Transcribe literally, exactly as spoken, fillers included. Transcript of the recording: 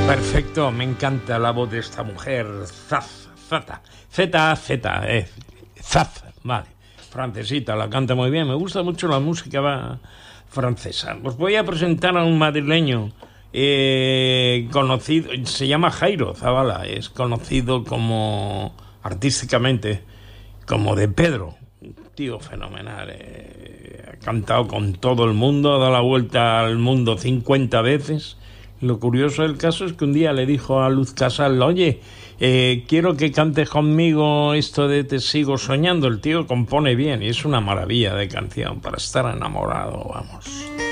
Perfecto, me encanta la voz de esta mujer. Zaz, Zata, Z, Z, eh, Zaz, vale. Francesita, la canta muy bien. Me gusta mucho la música va, francesa. Os voy a presentar a un madrileño eh, conocido, se llama Jairo Zavala, es conocido como artísticamente como de Pedro. Un tío fenomenal, eh, ha cantado con todo el mundo, ha dado la vuelta al mundo cincuenta veces. Lo curioso del caso es que un día le dijo a Luz Casal, oye, eh, quiero que cantes conmigo esto de Te sigo soñando. El tío compone bien y es una maravilla de canción para estar enamorado, vamos.